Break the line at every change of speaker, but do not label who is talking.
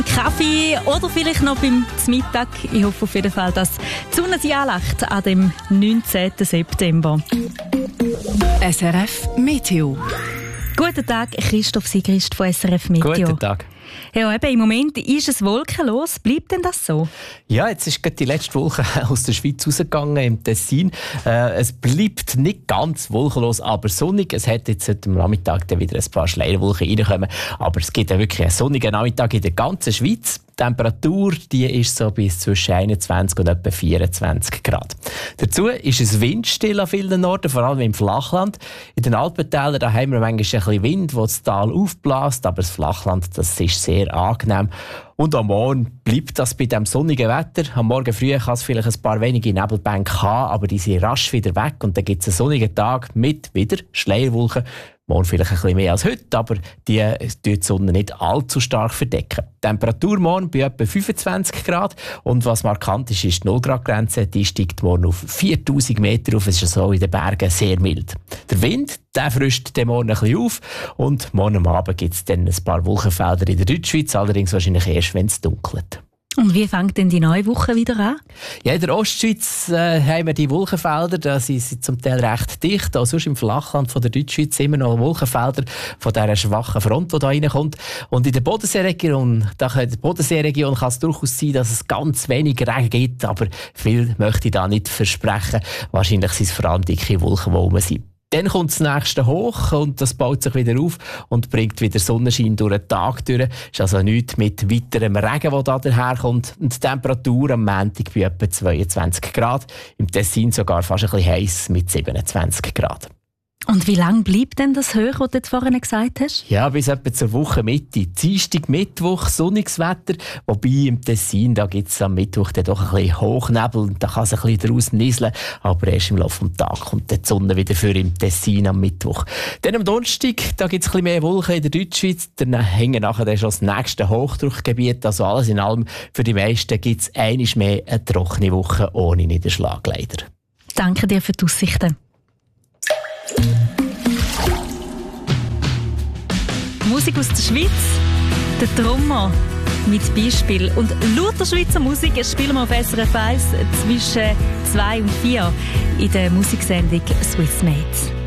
Kaffee oder vielleicht noch beim Mittag. Ich hoffe auf jeden Fall, dass die Sonne sie anlacht an dem 19. September.
SRF Meteo.
Guten Tag, Christoph Sigrist von SRF Meteo.
Guten Tag.
Ja, eben, im Moment ist es wolkenlos. Bleibt denn das so?
Ja, jetzt ist gerade die letzte Wolke aus der Schweiz rausgegangen, im Tessin. Es bleibt nicht ganz wolkenlos, aber sonnig. Es hat jetzt heute am Nachmittag dann wieder ein paar Schleierwolken reinkommen. Aber es gibt ja wirklich einen sonnigen Nachmittag in der ganzen Schweiz. Die Temperatur die ist so bis zwischen 21 und etwa 24 Grad. Dazu ist es windstill an vielen Orten, vor allem im Flachland. In den Alpentälern da haben wir manchmal ein bisschen Wind, der das Tal aufbläst, aber das Flachland das ist sehr angenehm. Und am Morgen bleibt das bei diesem sonnigen Wetter. Am Morgen früh kann es vielleicht ein paar wenige Nebelbänke haben, aber die sind rasch wieder weg und dann gibt es einen sonnigen Tag mit wieder Schleierwolken. Morgen vielleicht ein bisschen mehr als heute, aber die die Sonne nicht allzu stark verdecken. Die Temperatur morgen bei etwa 25 Grad und was markant ist, ist die 0-Grad-Grenze. Die steigt morgen auf 4000 Meter auf. Es ist so in den Bergen sehr mild. Der Wind der frischt den morgen ein bisschen auf und morgen am Abend gibt es dann ein paar Wolkenfelder in der Deutschschweiz, allerdings wahrscheinlich erst, wenn es dunkelt.
Und wie fängt denn die neue Woche wieder an?
Ja, in der Ostschweiz haben wir die Wolkenfelder, da sind sie zum Teil recht dicht. Auch sonst im Flachland von der Deutschschweiz immer noch Wolkenfelder von dieser schwachen Front, die da reinkommt. Und in der Bodenseeregion, kann es durchaus sein, dass es ganz wenig Regen gibt, aber viel möchte ich da nicht versprechen. Wahrscheinlich sind es vor allem dicke Wolken, die rum sind. Dann kommt das nächste hoch und das baut sich wieder auf und bringt wieder Sonnenschein durch den Tag durch. Ist also nichts mit weiterem Regen, der da daherkommt. Und die Temperatur am Montag bei etwa 22 Grad. Im Tessin sogar fast ein bisschen heiß mit 27 Grad.
Und wie lange bleibt denn das hoch, was du jetzt vorhin gesagt hast?
Ja, bis etwa zur Wochenmitte. Dienstag, Mittwoch, sonniges Wetter. Wobei im Tessin, da gibt es am Mittwoch dann doch ein bisschen Hochnebel und da kann es ein bisschen draus nieseln. Aber erst im Laufe des Tages kommt die Sonne wieder für im Tessin am Mittwoch. Dann am Donnerstag, da gibt es ein bisschen mehr Wolken in der Deutschschweiz. Dann hängen nachher dann schon das nächste Hochdruckgebiet. Also alles in allem, für die meisten gibt es einmal mehr eine trockene Woche ohne Niederschlag leider.
Danke dir für die Aussichten. Musik aus der Schweiz, der Trommer mit Beispiel. Und lauter Schweizer Musik spielen wir auf SRF 1 zwischen 2 und 4 in der Musiksendung Swiss Mates.